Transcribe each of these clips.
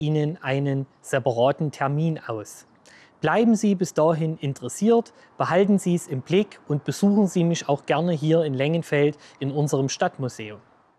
Ihnen einen separaten Termin aus. Bleiben Sie bis dahin interessiert, behalten Sie es im Blick und besuchen Sie mich auch gerne hier in Lengenfeld in unserem Stadtmuseum.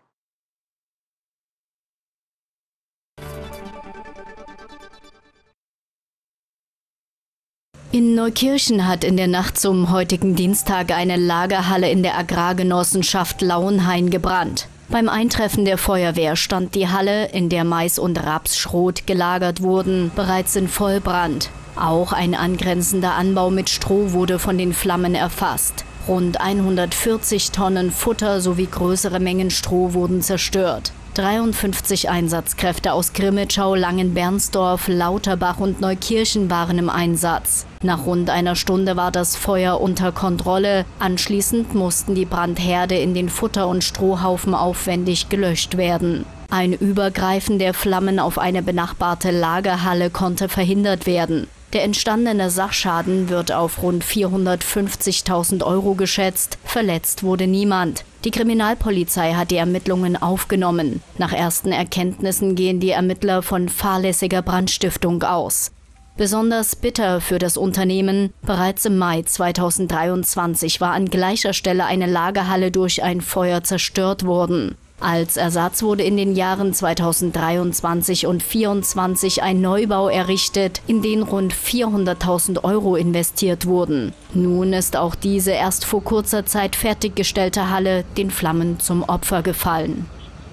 In Neukirchen hat in der Nacht zum heutigen Dienstag eine Lagerhalle in der Agrargenossenschaft Lauenhain gebrannt. Beim Eintreffen der Feuerwehr stand die Halle, in der Mais und Rapsschrot gelagert wurden, bereits in Vollbrand. Auch ein angrenzender Anbau mit Stroh wurde von den Flammen erfasst. Rund 140 Tonnen Futter sowie größere Mengen Stroh wurden zerstört. 53 Einsatzkräfte aus Grimmitschau, Langenbernsdorf, Lauterbach und Neukirchen waren im Einsatz. Nach rund einer Stunde war das Feuer unter Kontrolle. Anschließend mussten die Brandherde in den Futter- und Strohhaufen aufwendig gelöscht werden. Ein Übergreifen der Flammen auf eine benachbarte Lagerhalle konnte verhindert werden. Der entstandene Sachschaden wird auf rund 450.000 € geschätzt. Verletzt wurde niemand. Die Kriminalpolizei hat die Ermittlungen aufgenommen. Nach ersten Erkenntnissen gehen die Ermittler von fahrlässiger Brandstiftung aus. Besonders bitter für das Unternehmen: Bereits im Mai 2023 war an gleicher Stelle eine Lagerhalle durch ein Feuer zerstört worden. Als Ersatz wurde in den Jahren 2023 und 2024 ein Neubau errichtet, in den rund 400.000 € investiert wurden. Nun ist auch diese erst vor kurzer Zeit fertiggestellte Halle den Flammen zum Opfer gefallen.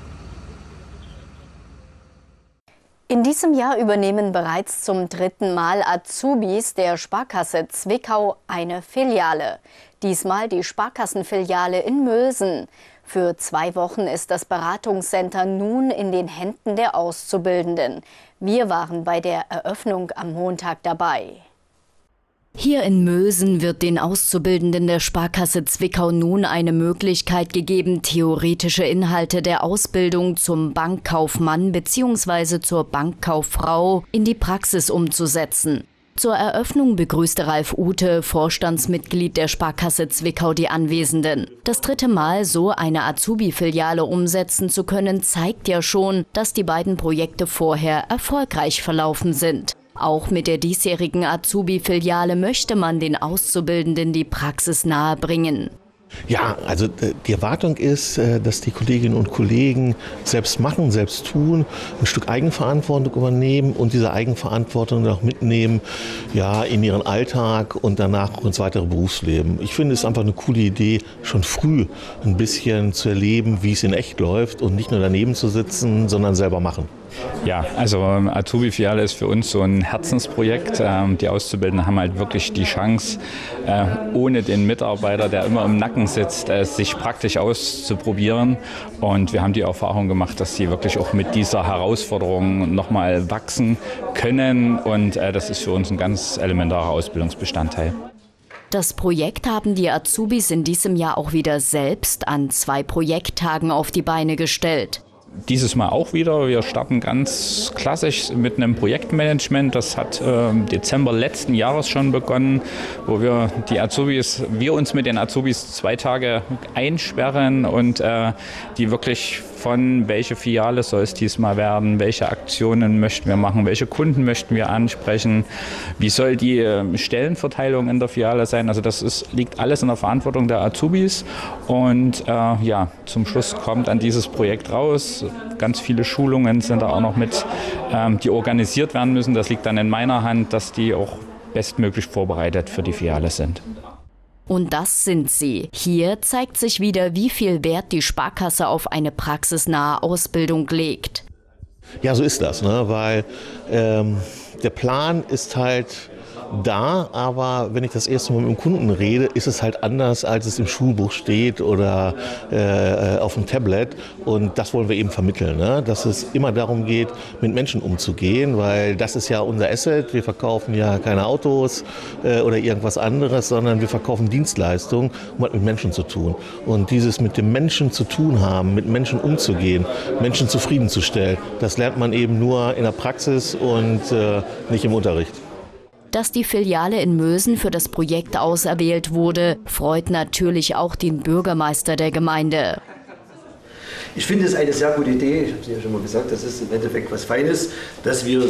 In diesem Jahr übernehmen bereits zum 3. Mal Azubis der Sparkasse Zwickau eine Filiale. Diesmal die Sparkassenfiliale in Mösen. Für 2 Wochen ist das Beratungscenter nun in den Händen der Auszubildenden. Wir waren bei der Eröffnung am Montag dabei. Hier in Mösen wird den Auszubildenden der Sparkasse Zwickau nun eine Möglichkeit gegeben, theoretische Inhalte der Ausbildung zum Bankkaufmann bzw. zur Bankkauffrau in die Praxis umzusetzen. Zur Eröffnung begrüßte Ralf Ute, Vorstandsmitglied der Sparkasse Zwickau, die Anwesenden. Das 3. Mal so eine Azubi-Filiale umsetzen zu können, zeigt ja schon, dass die beiden Projekte vorher erfolgreich verlaufen sind. Auch mit der diesjährigen Azubi-Filiale möchte man den Auszubildenden die Praxis nahebringen. Ja, also die Erwartung ist, dass die Kolleginnen und Kollegen selbst machen, selbst tun, ein Stück Eigenverantwortung übernehmen und diese Eigenverantwortung auch mitnehmen, ja, in ihren Alltag und danach auch ins weitere Berufsleben. Ich finde es einfach eine coole Idee, schon früh ein bisschen zu erleben, wie es in echt läuft und nicht nur daneben zu sitzen, sondern selber machen. Ja, also Azubi-Filiale ist für uns so ein Herzensprojekt. Die Auszubildenden haben halt wirklich die Chance, ohne den Mitarbeiter, der immer im Nacken sitzt, sich praktisch auszuprobieren. Und wir haben die Erfahrung gemacht, dass sie wirklich auch mit dieser Herausforderung nochmal wachsen können. Und das ist für uns ein ganz elementarer Ausbildungsbestandteil. Das Projekt haben die Azubis in diesem Jahr auch wieder selbst an 2 Projekttagen auf die Beine gestellt. Dieses Mal auch wieder. Wir starten ganz klassisch mit einem Projektmanagement. Das hat Dezember letzten Jahres schon begonnen, wo wir uns mit den Azubis 2 Tage einsperren und die wirklich von welche Filiale soll es diesmal werden, welche Aktionen möchten wir machen, welche Kunden möchten wir ansprechen, wie soll die Stellenverteilung in der Filiale sein. Also das liegt alles in der Verantwortung der Azubis und zum Schluss kommt an dieses Projekt raus. Ganz viele Schulungen sind da auch noch mit, die organisiert werden müssen. Das liegt dann in meiner Hand, dass die auch bestmöglich vorbereitet für die Filiale sind. Und das sind sie. Hier zeigt sich wieder, wie viel Wert die Sparkasse auf eine praxisnahe Ausbildung legt. Ja, so ist das, ne? Weil der Plan ist halt da, aber wenn ich das erste Mal mit dem Kunden rede, ist es halt anders, als es im Schulbuch steht oder auf dem Tablet. Und das wollen wir eben vermitteln, ne? Dass es immer darum geht, mit Menschen umzugehen, weil das ist ja unser Asset. Wir verkaufen ja keine Autos oder irgendwas anderes, sondern wir verkaufen Dienstleistungen und hat mit Menschen zu tun. Und dieses mit dem Menschen zu tun haben, mit Menschen umzugehen, Menschen zufriedenzustellen, das lernt man eben nur in der Praxis und nicht im Unterricht. Dass die Filiale in Mösen für das Projekt auserwählt wurde, freut natürlich auch den Bürgermeister der Gemeinde. Ich finde es eine sehr gute Idee, ich habe es ja schon mal gesagt, das ist im Endeffekt was Feines, dass wir